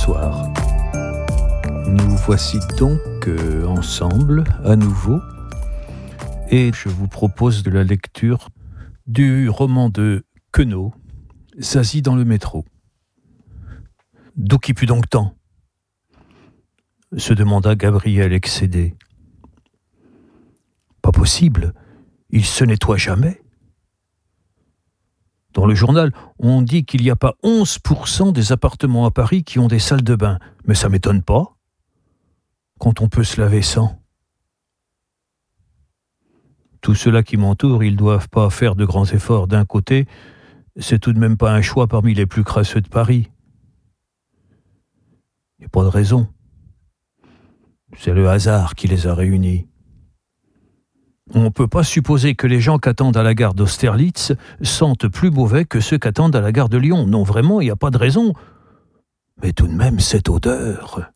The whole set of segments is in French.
Bonsoir. Nous voici donc ensemble à nouveau et je vous propose de la lecture du roman de Queneau, Zazie dans le métro. D'où qui put donc tant ? Se demanda Gabriel excédé. Pas possible, il se nettoie jamais. Dans le journal, on dit qu'il n'y a pas 11% des appartements à Paris qui ont des salles de bain. Mais ça m'étonne pas, quand on peut se laver sans. Tous ceux-là qui m'entourent, ils doivent pas faire de grands efforts. D'un côté, c'est tout de même pas un choix parmi les plus crasseux de Paris. Il n'y a pas de raison. C'est le hasard qui les a réunis. On ne peut pas supposer que les gens qui attendent à la gare d'Austerlitz sentent plus mauvais que ceux qui attendent à la gare de Lyon. Non, vraiment, il n'y a pas de raison. Mais tout de même, cette odeur.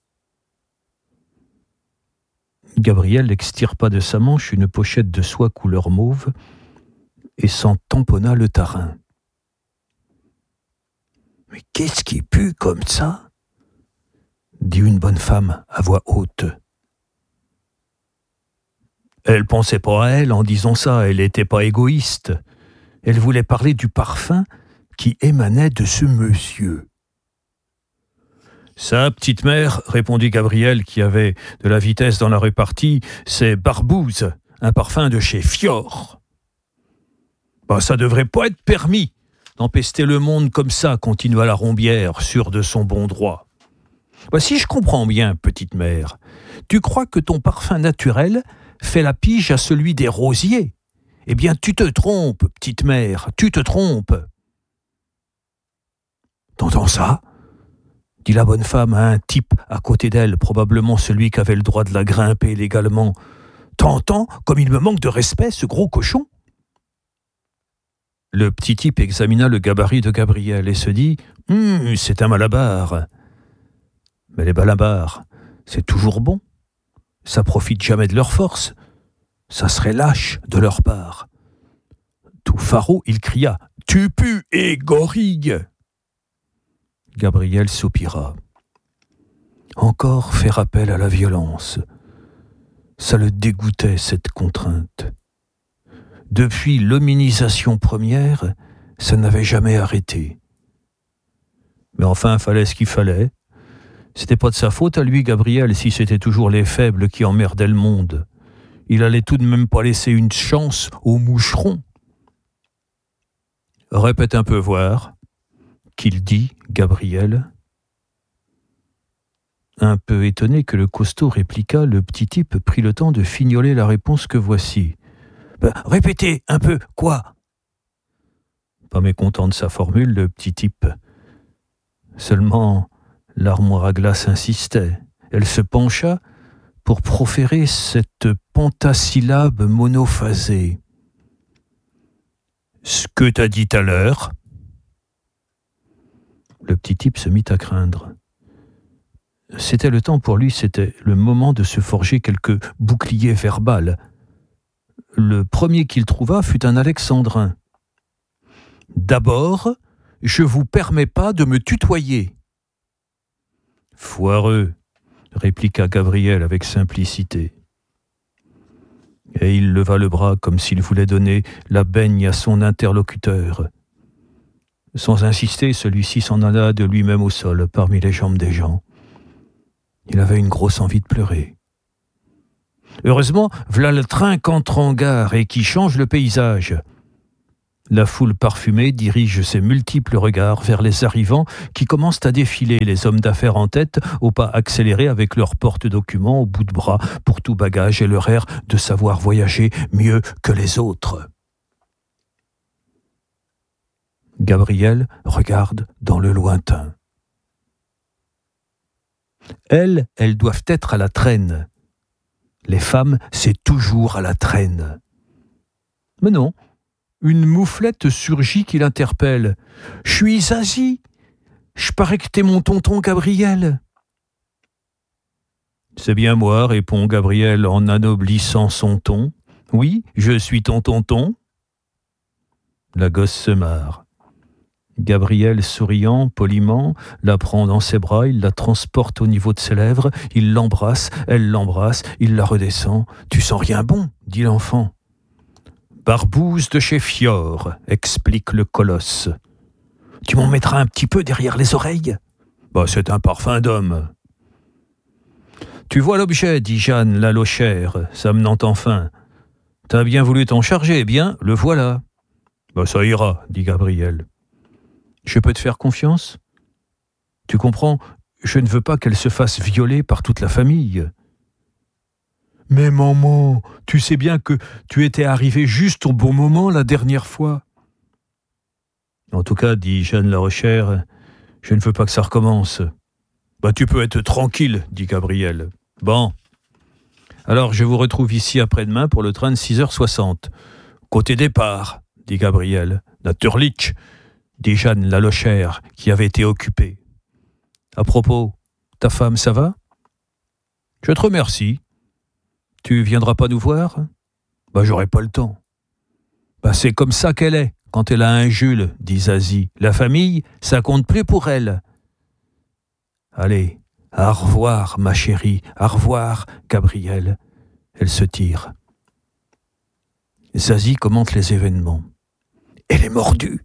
Gabriel extirpa de sa manche une pochette de soie couleur mauve et s'en tamponna le tarin. « Mais qu'est-ce qui pue comme ça ?» dit une bonne femme à voix haute. Elle pensait pas à elle en disant ça, elle n'était pas égoïste. Elle voulait parler du parfum qui émanait de ce monsieur. Ça, petite mère, répondit Gabriel qui avait de la vitesse dans la répartie, c'est Barbouze, un parfum de chez Fior. Ça devrait pas être permis d'empester le monde comme ça, continua la Rombière, sûre de son bon droit. Si je comprends bien, petite mère, tu crois que ton parfum naturel fait la pige à celui des rosiers. Eh bien, tu te trompes, petite mère, tu te trompes. T'entends ça ? Dit la bonne femme à un type à côté d'elle, probablement celui qui avait le droit de la grimper légalement. T'entends comme il me manque de respect, ce gros cochon ? Le petit type examina le gabarit de Gabriel et se dit « c'est un malabar ». Mais les malabars, c'est toujours bon. Ça profite jamais de leur force. Ça serait lâche de leur part. Tout faraud, il cria « Tu pues et gorille !» Gabriel soupira. Encore faire appel à la violence. Ça le dégoûtait, cette contrainte. Depuis l'hominisation première, ça n'avait jamais arrêté. Mais enfin, fallait ce qu'il fallait. C'était pas de sa faute à lui, Gabriel, si c'était toujours les faibles qui emmerdaient le monde. Il allait tout de même pas laisser une chance aux moucherons. Répète un peu voir, qu'il dit, Gabriel. Un peu étonné que le costaud répliqua, le petit type prit le temps de fignoler la réponse que voici. Répétez un peu, quoi ? Pas mécontent de sa formule, le petit type. Seulement, l'armoire à glace insistait. Elle se pencha pour proférer cette pentasyllabe monophasée. « Ce que t'as dit à l'heure ?» Le petit type se mit à craindre. C'était le temps pour lui, c'était le moment de se forger quelques boucliers verbal. Le premier qu'il trouva fut un alexandrin. « D'abord, je vous permets pas de me tutoyer. » Foireux, répliqua Gabriel avec simplicité. Et il leva le bras comme s'il voulait donner la baigne à son interlocuteur. Sans insister, celui-ci s'en alla de lui-même au sol, parmi les jambes des gens. Il avait une grosse envie de pleurer. Heureusement, v'là le train qu'entre en gare et qui change le paysage. La foule parfumée dirige ses multiples regards vers les arrivants qui commencent à défiler, les hommes d'affaires en tête, au pas accéléré avec leurs porte-documents au bout de bras pour tout bagage et leur air de savoir voyager mieux que les autres. Gabriel regarde dans le lointain. Elles doivent être à la traîne. Les femmes, c'est toujours à la traîne. Mais non. Une mouflette surgit qui l'interpelle. « Je suis Zazie. Je parais que t'es mon tonton Gabriel. » « C'est bien moi, répond Gabriel en anoblissant son ton. Oui, je suis ton tonton. » La gosse se marre. Gabriel, souriant, poliment, la prend dans ses bras, il la transporte au niveau de ses lèvres, il l'embrasse, elle l'embrasse, il la redescend. « Tu sens rien bon ?» dit l'enfant. « Barbouze de chez Fior », explique le colosse. « Tu m'en mettras un petit peu derrière les oreilles ?»« Bah, c'est un parfum d'homme. »« Tu vois l'objet, dit Jeanne la lochère, s'amenant enfin. T'as bien voulu t'en charger, eh bien, le voilà. »« Bah, ça ira, dit Gabriel. »« Je peux te faire confiance ? Tu comprends, je ne veux pas qu'elle se fasse violer par toute la famille. »« Mais maman, tu sais bien que tu étais arrivée juste au bon moment la dernière fois. » En tout cas, dit Jeanne la Rochère, je ne veux pas que ça recommence. « Bah, tu peux être tranquille, dit Gabriel. Bon. Alors, je vous retrouve ici après-demain pour le train de 6h60. Côté départ, dit Gabriel. Natürlich, dit Jeanne la Lochère, qui avait été occupée. À propos, ta femme, ça va ? Je te remercie. Tu viendras pas nous voir ? Bah, j'aurai pas le temps. Bah, c'est comme ça qu'elle est, quand elle a un Jules, dit Zazie. La famille, ça compte plus pour elle. Allez, au revoir, ma chérie, au revoir, Gabriel. Elle se tire. Zazie commente les événements. Elle est mordue.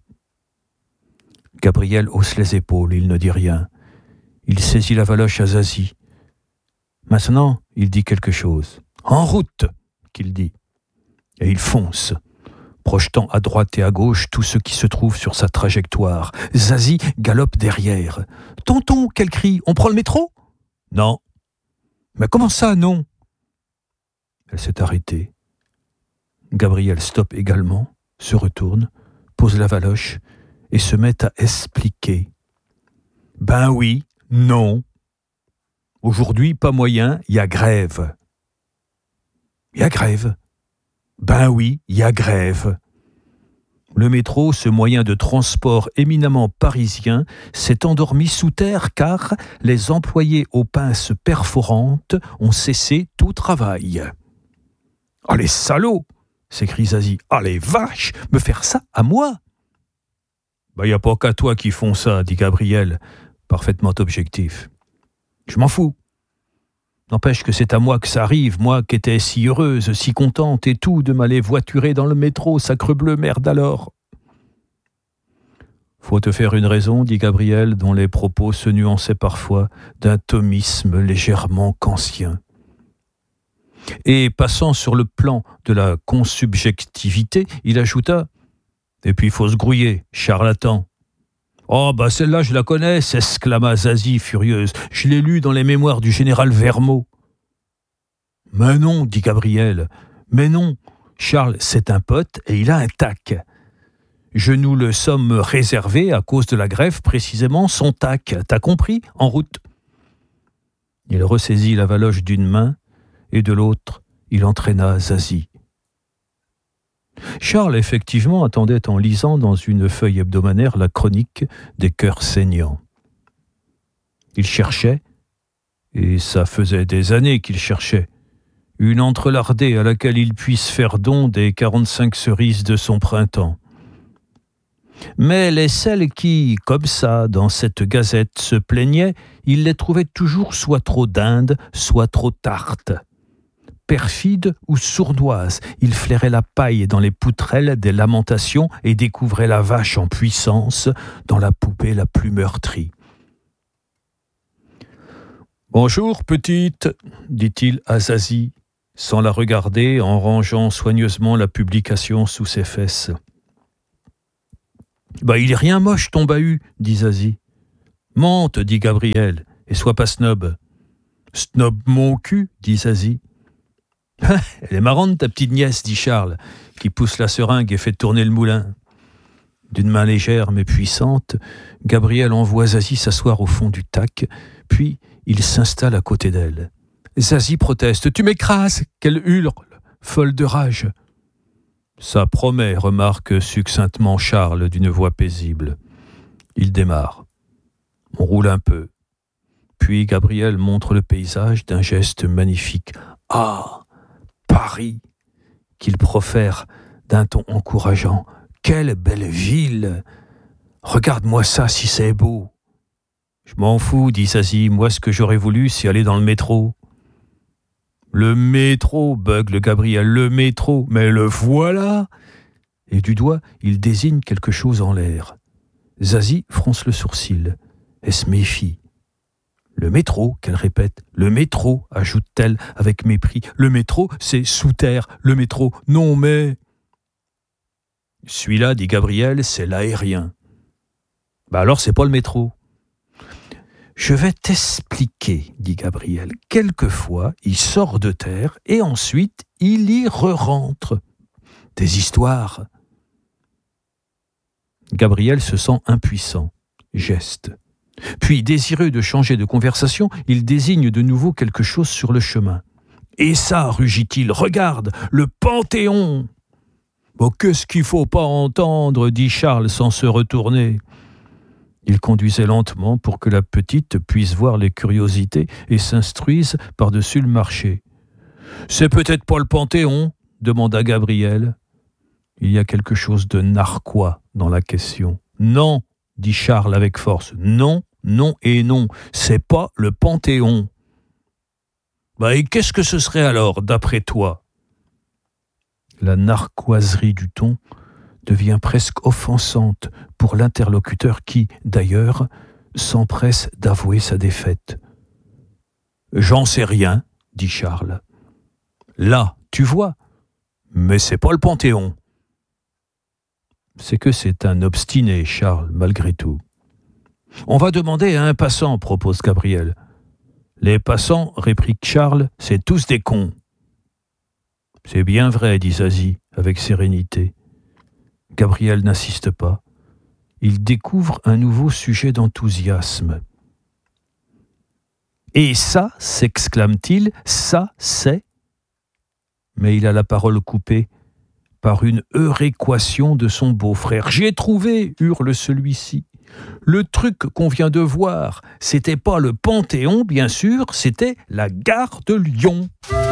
Gabriel hausse les épaules, il ne dit rien. Il saisit la valoche à Zazie. Maintenant, il dit quelque chose. En route, qu'il dit. Et il fonce, projetant à droite et à gauche tout ce qui se trouve sur sa trajectoire. Zazie galope derrière. « Tonton !» qu'elle crie. « On prend le métro ?» ?»« Non. »« Mais comment ça, non ?» Elle s'est arrêtée. Gabriel stoppe également, se retourne, pose la valoche et se met à expliquer. « Ben oui, non. Aujourd'hui, pas moyen, il y a grève. »« Il y a grève ? Ben oui, il y a grève. » Le métro, ce moyen de transport éminemment parisien, s'est endormi sous terre car les employés aux pinces perforantes ont cessé tout travail. « Ah les salauds !» s'écrie Zazie. « Ah les vaches ! Me faire ça à moi !»« Ben y a pas qu'à toi qui font ça, dit Gabriel, parfaitement objectif. Je m'en fous. N'empêche que c'est à moi que ça arrive, moi qui étais si heureuse, si contente et tout, de m'aller voiturer dans le métro, sacrebleu, merde alors. » Faut te faire une raison, dit Gabriel, dont les propos se nuançaient parfois d'un thomisme légèrement kantien. Et passant sur le plan de la consubjectivité, il ajouta « Et puis il faut se grouiller, charlatan. » « Oh, bah celle-là, je la connais, s'exclama Zazie, furieuse. Je l'ai lue dans les mémoires du général Vermont. »« Mais non, dit Gabriel. Mais non, Charles, c'est un pote et il a un tac. Je nous le sommes réservé à cause de la grève, précisément son tac. T'as compris ? En route. » Il ressaisit la valoche d'une main et de l'autre, il entraîna Zazie. Charles, effectivement, attendait en lisant dans une feuille hebdomadaire la chronique des cœurs saignants. Il cherchait, et ça faisait des années qu'il cherchait, une entrelardée à laquelle il puisse faire don des 45 cerises de son printemps. Mais les celles qui, comme ça, dans cette gazette, se plaignaient, il les trouvait toujours soit trop dindes, soit trop tartes. Perfide ou sournoise, il flairait la paille dans les poutrelles des lamentations et découvrait la vache en puissance dans la poupée la plus meurtrie. « Bonjour, petite, dit-il à Zazie, sans la regarder, en rangeant soigneusement la publication sous ses fesses. « Bah, il est rien moche, ton bahut, dit Zazie. « Monte, dit Gabriel, et sois pas snob. »« Snob mon cul, dit Zazie. « Elle est marrante, ta petite nièce, dit Charles, qui pousse la seringue et fait tourner le moulin. » D'une main légère mais puissante, Gabriel envoie Zazie s'asseoir au fond du tac, puis il s'installe à côté d'elle. Zazie proteste. « Tu m'écrases !» qu'elle hurle, folle de rage. « Ça promet, remarque succinctement Charles d'une voix paisible. Il démarre. On roule un peu. Puis Gabriel montre le paysage d'un geste magnifique. « Ah ! Paris !» qu'il profère d'un ton encourageant. « Quelle belle ville ! Regarde-moi ça si c'est beau. Je m'en fous, dit Zazie. Moi, ce que j'aurais voulu, c'est aller dans le métro. Le métro, bugle Gabriel, le métro. Mais le voilà. Et du doigt, il désigne quelque chose en l'air. Zazie fronce le sourcil. Elle se méfie. Le métro, qu'elle répète. Le métro, ajoute-t-elle avec mépris. Le métro, c'est sous terre. Le métro, non mais... Celui-là, dit Gabriel, c'est l'aérien. Alors c'est pas le métro. Je vais t'expliquer, dit Gabriel. Quelquefois, il sort de terre et ensuite, il y re-rentre. Des histoires. Gabriel se sent impuissant. Geste. Puis, désireux de changer de conversation, il désigne de nouveau quelque chose sur le chemin. Et ça, rugit-il, regarde, le Panthéon. Qu'est-ce qu'il faut pas entendre, dit Charles sans se retourner. Il conduisait lentement pour que la petite puisse voir les curiosités et s'instruise par-dessus le marché. « C'est peut-être pas le Panthéon ?» demanda Gabriel. Il y a quelque chose de narquois dans la question. « Non !» dit Charles avec force. « Non, non et non, c'est pas le Panthéon. » Et qu'est-ce que ce serait alors, d'après toi ? La narquoiserie du ton devient presque offensante pour l'interlocuteur qui, d'ailleurs, s'empresse d'avouer sa défaite. « J'en sais rien, » dit Charles. « Là, tu vois, mais c'est pas le Panthéon. » C'est que c'est un obstiné, Charles, malgré tout. « On va demander à un passant, » propose Gabriel. « Les passants, réplique Charles, c'est tous des cons. » C'est bien vrai, dit Zazie, avec sérénité. Gabriel n'insiste pas. Il découvre un nouveau sujet d'enthousiasme. « Et ça, s'exclame-t-il, ça, c'est... » Mais il a la parole coupée par une euréquation de son beau-frère. « J'ai trouvé !» hurle celui-ci. « Le truc qu'on vient de voir, c'était pas le Panthéon, bien sûr, c'était la gare de Lyon. »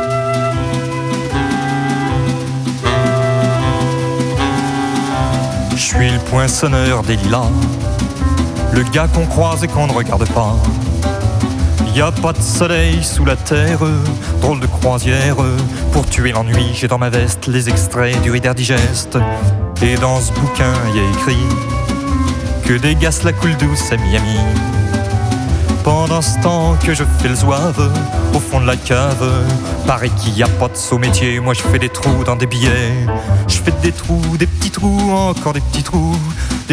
Je suis le poinçonneur des lilas, le gars qu'on croise et qu'on ne regarde pas. Y a pas de soleil sous la terre, drôle de croisière. Pour tuer l'ennui, j'ai dans ma veste les extraits du Reader Digest. Et dans ce bouquin, y a écrit que des gars la coule douce à Miami. Pendant ce temps que je fais le zouave au fond de la cave, paraît qu'il y a pas de saut métier. Moi je fais des trous dans des billets. Je fais des trous, des petits trous, encore des petits trous.